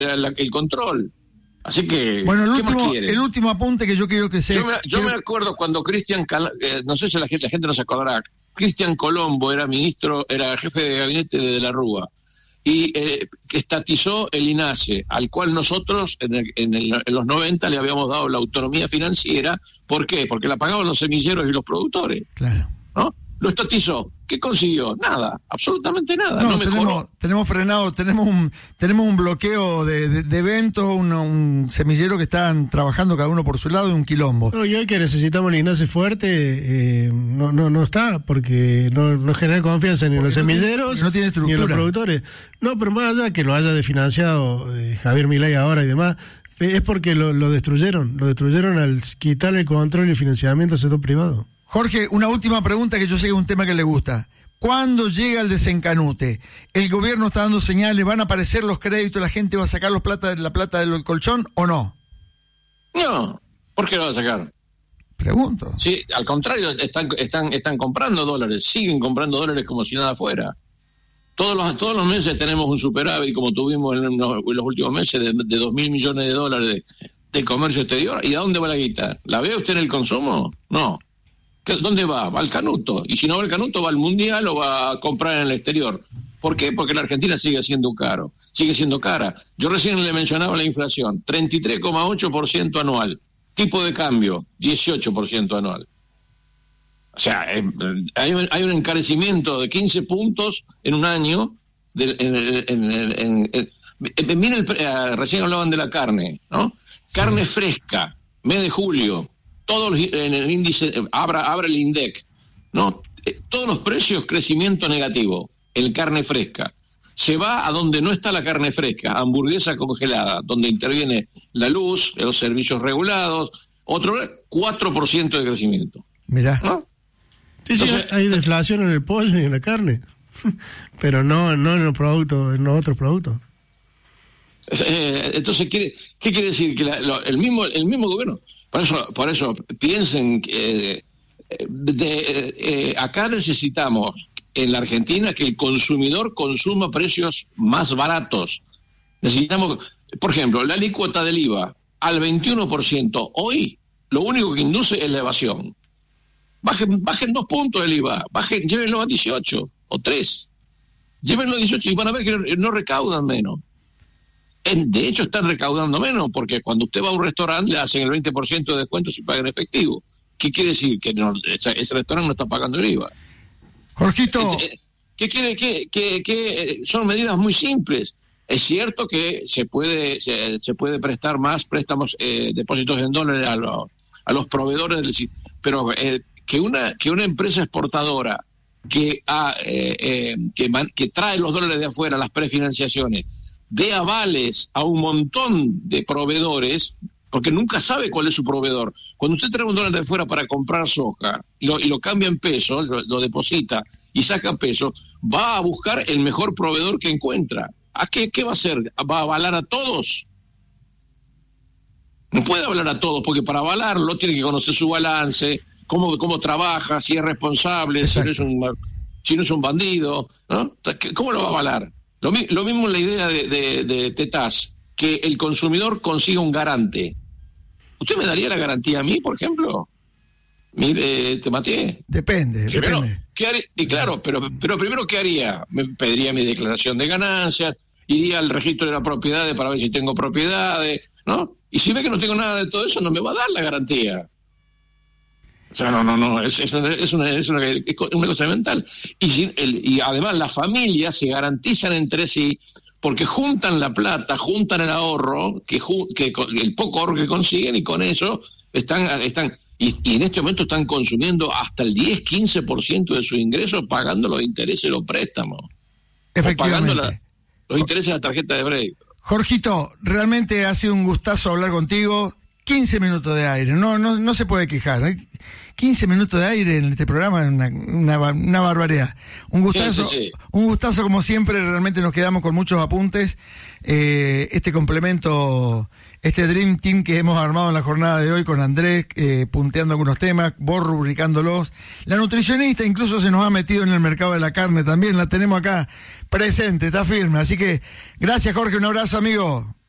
el control. Así que, bueno, ¿qué más quiere? El último apunte que yo quiero que sea... Yo me acuerdo cuando no sé si la gente no se acordará, Cristian Colombo era jefe de gabinete de la Rúa, y que estatizó el INASE, al cual nosotros en los 90 le habíamos dado la autonomía financiera. ¿Por qué? Porque la pagaban los semilleros y los productores. Claro. ¿No? Lo estatizó. ¿Qué consiguió? Nada, absolutamente nada. No mejoró. Tenemos frenado, tenemos un bloqueo de eventos, un semillero que están trabajando cada uno por su lado y un quilombo. No, y hoy que necesitamos el INASE fuerte, no está, porque no genera confianza ni en los semilleros, no tiene estructura, ni en los productores. No, pero más allá que lo haya desfinanciado Javier Milei ahora y demás, es porque lo destruyeron al quitarle el control y el financiamiento al sector privado. Jorge, una última pregunta que yo sé que es un tema que le gusta. ¿Cuándo llega el desencanute? ¿El gobierno está dando señales? ¿Van a aparecer los créditos? ¿La gente va a sacar la plata del colchón o no? No. ¿Por qué lo va a sacar? Pregunto. Sí, al contrario, están comprando dólares. Siguen comprando dólares como si nada fuera. Todos los meses tenemos un superávit, como tuvimos en los últimos meses, de 2.000 millones de dólares de comercio exterior. ¿Y a dónde va la guita? ¿La ve usted en el consumo? No. ¿Dónde va? Va al canuto. Y si no va al canuto, va al mundial o va a comprar en el exterior. ¿Por qué? Porque la Argentina sigue siendo cara. Yo recién le mencionaba la inflación, 33,8% anual. Tipo de cambio, 18% anual. O sea, hay un encarecimiento de 15 puntos en un año. Miren, recién hablaban de la carne, ¿no? Sí. Carne fresca, mes de julio. Todos en el índice, abra el INDEC, ¿no? Todos los precios, crecimiento negativo, en carne fresca. Se va a donde no está la carne fresca, hamburguesa congelada, donde interviene la luz, los servicios regulados, otro 4% de crecimiento. Mirá. ¿No? Sí, entonces, hay deflación en el pollo y en la carne, pero no en los productos, en los otros productos. Entonces, ¿qué quiere decir? Que el mismo gobierno... Por eso piensen que acá necesitamos en la Argentina que el consumidor consuma precios más baratos. Necesitamos, por ejemplo, la alícuota del IVA al 21%. Hoy lo único que induce es la evasión. Bajen 2 puntos el IVA, llévenlo a 18 o 3. Llévenlo a 18 y van a ver que no recaudan menos. De hecho, están recaudando menos, porque cuando usted va a un restaurante le hacen el 20% de descuento si paga en efectivo. ¿Qué quiere decir? Que ese restaurante no está pagando el IVA. Jorgito. ¿Qué quiere? Que son medidas muy simples. Es cierto que se puede prestar más préstamos, depósitos en dólares a los proveedores, pero que una empresa exportadora que trae los dólares de afuera, las prefinanciaciones, dé avales a un montón de proveedores, porque nunca sabe cuál es su proveedor. Cuando usted trae un dólar de afuera para comprar soja y lo cambia en pesos, lo deposita y saca pesos, va a buscar el mejor proveedor que encuentra. ¿A qué va a hacer? ¿Va a avalar a todos? No puede avalar a todos, porque para avalarlo tiene que conocer su balance, cómo trabaja, si es responsable, si no es un bandido, ¿no? ¿Cómo lo va a avalar? Lo mismo en la idea de Tetaz, que el consumidor consiga un garante. ¿Usted me daría la garantía a mí, por ejemplo? Te maté. Depende. ¿Qué haría? Y claro, pero primero, ¿qué haría? Me pediría mi declaración de ganancias, iría al registro de las propiedades para ver si tengo propiedades, ¿no? Y si ve que no tengo nada de todo eso, no me va a dar la garantía. O sea, no, es una cosa mental. Y además las familias se garantizan entre sí, porque juntan la plata, juntan el ahorro, el poco ahorro que consiguen, y con eso están y en este momento están consumiendo hasta el 10-15% de sus ingresos pagando los intereses de los préstamos. Efectivamente. O pagando los intereses de la tarjeta de crédito. Jorgito, realmente ha sido un gustazo hablar contigo. 15 minutos de aire, no se puede quejar. 15 minutos de aire en este programa, una barbaridad. Un gustazo, sí. Un gustazo como siempre. Realmente nos quedamos con muchos apuntes. Este complemento, este Dream Team que hemos armado en la jornada de hoy con Andrés, punteando algunos temas, vos rubricándolos. La nutricionista incluso se nos ha metido en el mercado de la carne también, la tenemos acá presente, está firme. Así que gracias, Jorge, un abrazo, amigo.